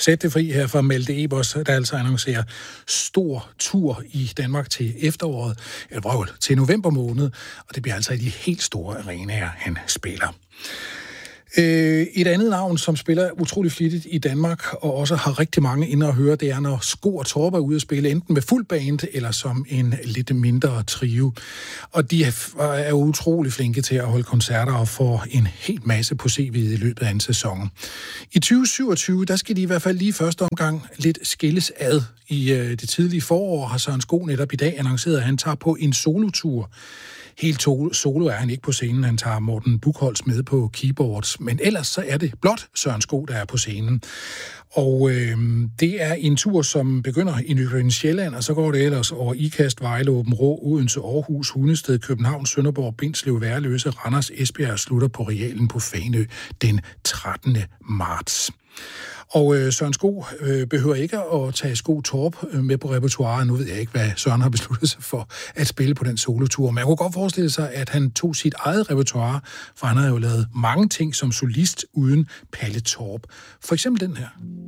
Sæt det fri her fra Malte Ebers, der altså annoncerer stor tur i Danmark til efteråret, eller til november måned, og det bliver altså i de helt store arenaer, han spiller. Et andet navn, som spiller utrolig flittigt i Danmark, og også har rigtig mange inde at høre, det er, når Sko og Torp er ude at spille, enten med fuld band, eller som en lidt mindre trio. Og de er utrolig flinke til at holde koncerter og få en helt masse på CV'et i løbet af en sæson. I 2027, der skal de i hvert fald lige første omgang lidt skilles ad. I det tidlige forår har Søren Sko netop i dag annonceret, at han tager på en solotur. Helt solo er han ikke på scenen. Han tager Morten Buchholz med på keyboards. Men ellers så er det blot Søren Sko, der er på scenen. Og det er en tur, som begynder i Nykøbing Sjælland, og så går det ellers over Ikast, Vejle, Aabenraa, Odense, Aarhus, Hundested, København, Sønderborg, Bindslev, Værløse, Randers, Esbjerg og slutter på Realen på Fanø den 13. marts. Og Søren Sko behøver ikke at tage Sko Torp med på repertoiret. Nu ved jeg ikke, hvad Søren har besluttet sig for at spille på den solotur. Men jeg kunne godt forestille sig, at han tog sit eget repertoire, for han har jo lavet mange ting som solist uden Palle Torp. For eksempel den her.